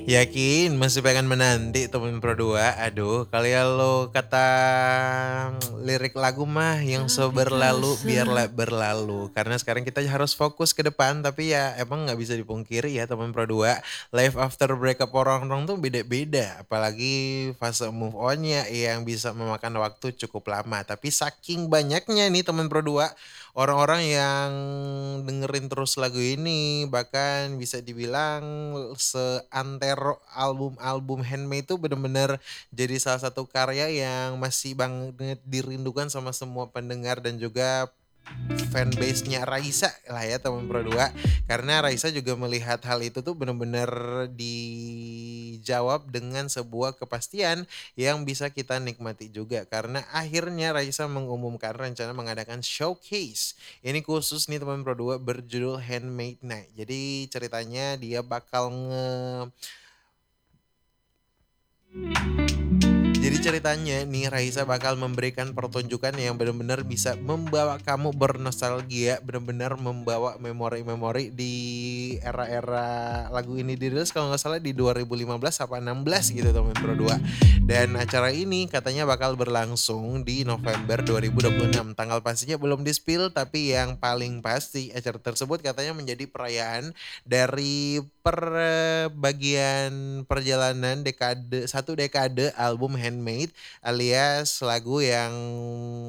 Yakin masih pengen menanti temen Pro 2? Aduh, kalau kata lirik lagu mah yang berlalu biarlah berlalu. Karena sekarang kita harus fokus ke depan, tapi ya emang nggak bisa dipungkiri ya temen Pro 2, life after breakup orang-orang tuh beda-beda. Apalagi fase move on-nya yang bisa memakan waktu cukup lama. Tapi saking banyaknya nih temen Pro 2, orang-orang yang dengerin terus lagu ini, bahkan bisa dibilang seantero album-album Handmade itu bener-bener jadi salah satu karya yang masih banget dirindukan sama semua pendengar dan juga fanbase-nya Raisa lah ya teman Pro 2. Karena Raisa juga melihat hal itu tuh bener-bener dijawab dengan sebuah kepastian yang bisa kita nikmati juga. Karena akhirnya Raisa mengumumkan rencana mengadakan showcase. Ini khusus nih teman Pro 2 berjudul Handmade Night. Jadi ceritanya dia bakal jadi ceritanya nih Raisa bakal memberikan pertunjukan yang benar-benar bisa membawa kamu bernostalgia, benar-benar membawa memori-memori di era-era lagu ini dirilis kalau nggak salah di 2015 apa 16 gitu teman Pro 2. Dan acara ini katanya bakal berlangsung di November 2026. Tanggal pastinya belum di-spill tapi yang paling pasti acara tersebut katanya menjadi perayaan dari bagian perjalanan satu dekade album Handmade alias lagu yang